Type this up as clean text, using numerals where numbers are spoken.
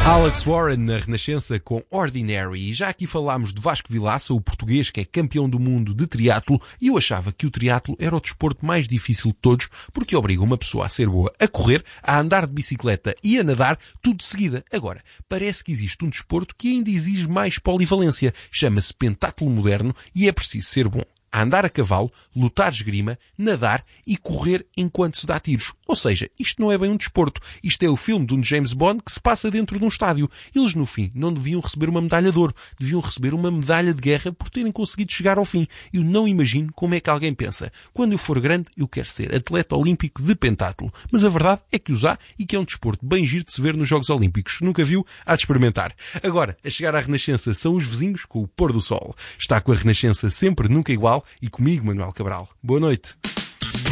Alex Warren na Renascença com Ordinary. E já aqui falámos de Vasco Vilaça, o português que é campeão do mundo de triatlo, e eu achava que o triatlo era o desporto mais difícil de todos, porque obriga uma pessoa a ser boa a correr, a andar de bicicleta e a nadar, tudo de seguida. Agora, parece que existe um desporto que ainda exige mais polivalência. Chama-se pentatlo moderno e é preciso ser bom a andar a cavalo, lutar esgrima, nadar e correr enquanto se dá tiros. Ou seja, isto não é bem um desporto. Isto é o filme de um James Bond que se passa dentro de um estádio. Eles, no fim, não deviam receber uma medalha de ouro. Deviam receber uma medalha de guerra por terem conseguido chegar ao fim. Eu não imagino como é que alguém pensa: quando eu for grande, eu quero ser atleta olímpico de pentatlo. Mas a verdade é que os há e que é um desporto bem giro de se ver nos Jogos Olímpicos. Nunca viu? Há de experimentar. Agora, a chegar à Renascença são os vizinhos com o pôr do sol. Está com a Renascença sempre, nunca igual, e comigo, Manuel Cabral. Boa noite.